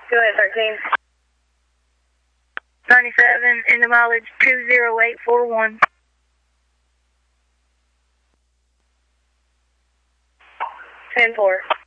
Go ahead, 13. 97 in the mileage 20841. 10-4.